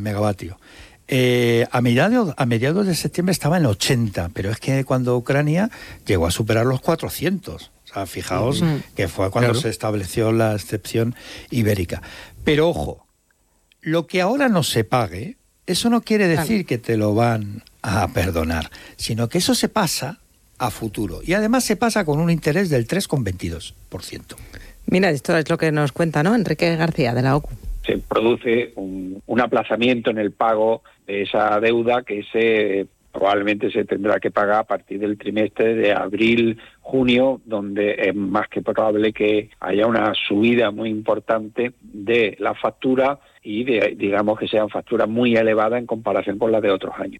megavatio. A mediados de septiembre estaba en 80, pero es que cuando Ucrania llegó a superar los 400. O sea, fijaos que fue cuando se estableció la excepción ibérica. Pero ojo, lo que ahora no se pague, eso no quiere decir que te lo van a perdonar, sino que eso se pasa a futuro. Y además se pasa con un interés del 3,22%. Mira, esto es lo que nos cuenta, ¿no?, Enrique García, de la OCU. Se produce un aplazamiento en el pago de esa deuda que probablemente se tendrá que pagar a partir del trimestre de abril-junio, donde es más que probable que haya una subida muy importante de la factura y digamos que sean facturas muy elevadas en comparación con las de otros años.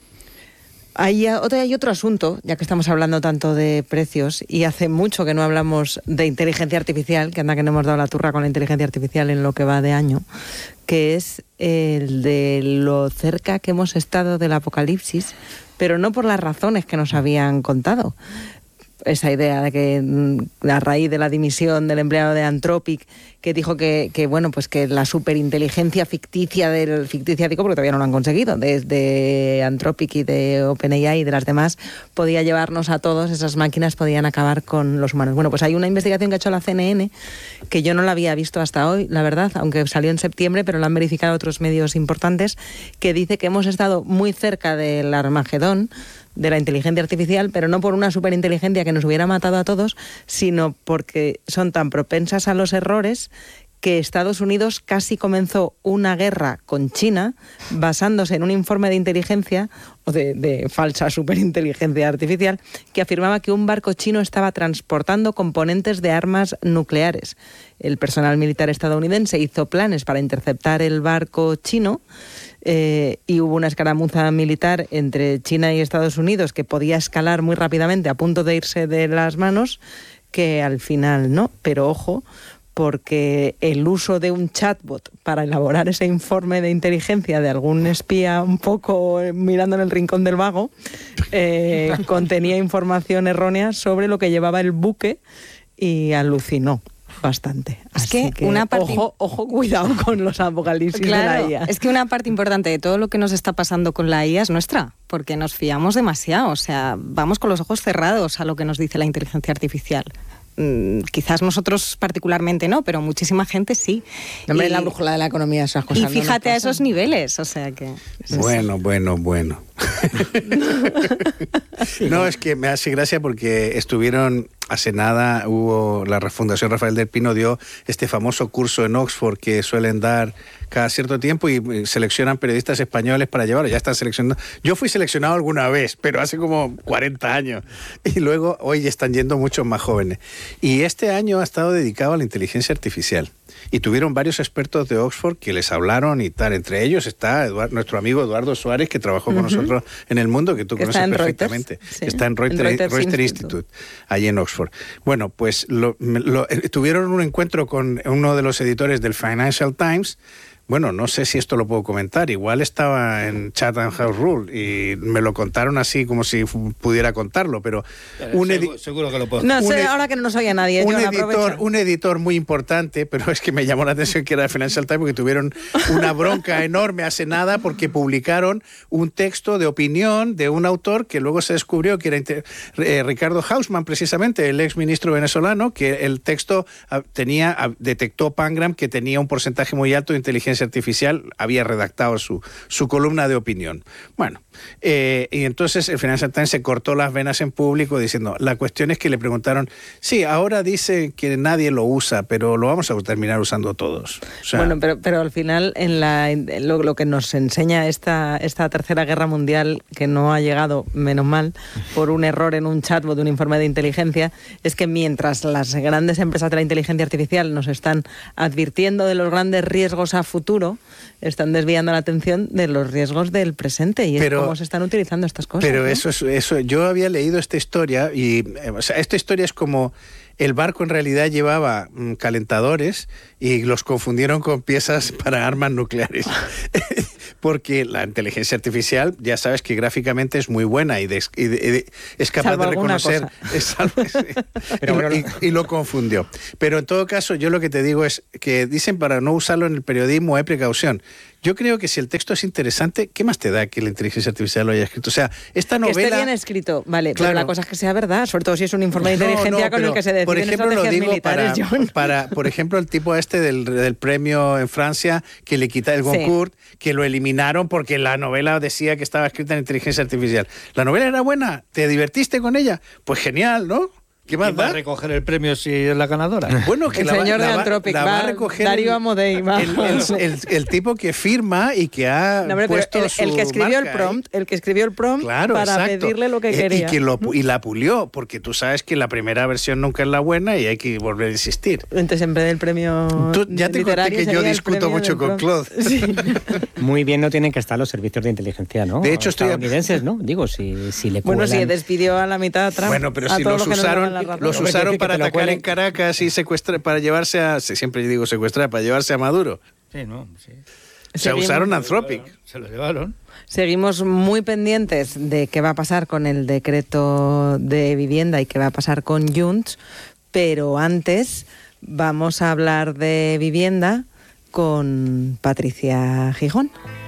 Hay otro asunto, ya que estamos hablando tanto de precios, y hace mucho que no hablamos de inteligencia artificial, que anda que no hemos dado la turra con la inteligencia artificial en lo que va de año, que es el de lo cerca que hemos estado del apocalipsis, pero no por las razones que nos habían contado. Esa idea de que a raíz de la dimisión del empleado de Anthropic, que dijo que bueno, pues que la superinteligencia ficticia digo porque todavía no lo han conseguido, desde Anthropic y de OpenAI y de las demás, podía llevarnos a todos, esas máquinas podían acabar con los humanos. Bueno, pues hay una investigación que ha hecho la CNN, que yo no la había visto hasta hoy, la verdad, aunque salió en septiembre, pero la han verificado otros medios importantes, que dice que hemos estado muy cerca del Armagedón, de la inteligencia artificial, pero no por una superinteligencia que nos hubiera matado a todos, sino porque son tan propensas a los errores que Estados Unidos casi comenzó una guerra con China basándose en un informe de inteligencia o de falsa superinteligencia artificial que afirmaba que un barco chino estaba transportando componentes de armas nucleares. El personal militar estadounidense hizo planes para interceptar el barco chino, y hubo una escaramuza militar entre China y Estados Unidos que podía escalar muy rápidamente a punto de irse de las manos, que al final no, pero ojo, porque el uso de un chatbot para elaborar ese informe de inteligencia de algún espía un poco mirando en el rincón del vago, contenía información errónea sobre lo que llevaba el buque y alucinó bastante. Es que una parte... Ojo, cuidado con los apocalipsis, claro, de la IA. Es que una parte importante de todo lo que nos está pasando con la IA es nuestra, porque nos fiamos demasiado, o sea, vamos con los ojos cerrados a lo que nos dice la inteligencia artificial. Quizás nosotros particularmente no, pero muchísima gente sí. Hombre, la brújula de la economía, esas cosas. Y fíjate a esos niveles, o sea que... Bueno. No, es que me hace gracia porque estuvieron, hace nada, hubo la Fundación Rafael del Pino dio este famoso curso en Oxford que suelen dar cada cierto tiempo y seleccionan periodistas españoles para llevarlo. Ya están seleccionando. Yo fui seleccionado alguna vez, pero hace como 40 años. Y luego hoy están yendo muchos más jóvenes. Y este año ha estado dedicado a la inteligencia artificial. Y tuvieron varios expertos de Oxford que les hablaron y tal. Entre ellos está nuestro amigo Eduardo Suárez, que trabajó con nosotros en El Mundo, que tú conoces perfectamente. Reuters, sí. Está en Reuters Institute, allí en Oxford. Bueno, pues tuvieron un encuentro con uno de los editores del Financial Times. Bueno, no sé si esto lo puedo comentar. Igual estaba en Chatham House Rule y me lo contaron así como si pudiera contarlo, pero seguro que lo puedo. No sé, ahora que no nos oye nadie. Un editor muy importante, pero es que me llamó la atención que era de Financial Times porque tuvieron una bronca enorme hace nada porque publicaron un texto de opinión de un autor que luego se descubrió que era Ricardo Hausmann, precisamente, el ex ministro venezolano, que el texto detectó Pangram que tenía un porcentaje muy alto de inteligencia artificial, había redactado su columna de opinión. Bueno, y entonces el Financial Times se cortó las venas en público diciendo, la cuestión es que le preguntaron, sí, ahora dice que nadie lo usa, pero lo vamos a terminar usando todos. O sea, bueno, pero al final lo que nos enseña esta tercera guerra mundial, que no ha llegado, menos mal, por un error en un chatbot de un informe de inteligencia, es que mientras las grandes empresas de la inteligencia artificial nos están advirtiendo de los grandes riesgos a futuro, están desviando la atención de los riesgos del presente y es cómo se están utilizando estas cosas. Pero ¿no? eso yo había leído esta historia y esta historia es como el barco en realidad llevaba calentadores y los confundieron con piezas para armas nucleares. Porque la inteligencia artificial, ya sabes que gráficamente es muy buena y es capaz de reconocer y lo confundió. Pero en todo caso, yo lo que te digo es que dicen para no usarlo en el periodismo hay precaución. Yo creo que si el texto es interesante, ¿qué más te da que la inteligencia artificial lo haya escrito? O sea, esta novela... Que esté bien escrito, vale, claro. pero la cosa es que sea verdad, sobre todo si es un informe de inteligencia con el que se deciden por ejemplo, estrategias militares, por ejemplo, el tipo del premio en Francia, que le quita el Goncourt, que lo eliminaron porque la novela decía que estaba escrita en inteligencia artificial. ¿La novela era buena? ¿Te divertiste con ella? Pues genial, ¿no? ¿Qué más va a recoger el premio si es la ganadora? Bueno, que el señor de Anthropic va a recoger Darío Amodei, el tipo que firma y que ha puesto su el que escribió marca el que escribió el prompt claro, para exacto. pedirle lo que quería. Y la pulió, porque tú sabes que la primera versión nunca es la buena y hay que volver a insistir. Entonces, en vez del premio ya te conté que yo discuto mucho con Claude. Sí. Muy bien no tienen que estar los servicios de inteligencia, ¿no? De hecho, estadounidenses, ¿no? Digo, si le cuelan... Bueno, si despidió a la mitad a Trump. Bueno, pero si los usaron para atacar en Caracas y secuestrar, para llevarse a... Siempre digo secuestrar, para llevarse a Maduro. Sí, no, sí. Se usaron Anthropic. Se lo llevaron. Seguimos muy pendientes de qué va a pasar con el decreto de vivienda y qué va a pasar con Junts, pero antes vamos a hablar de vivienda con Patricia Gijón.